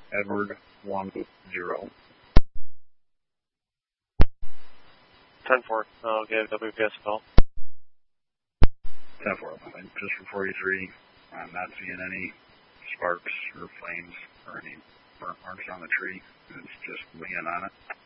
Edward 10. 10-4. I'll give WPS a call. 10-4. Just for 43, I'm not seeing any sparks or flames or any burnt marks on the tree. It's just leaning on it.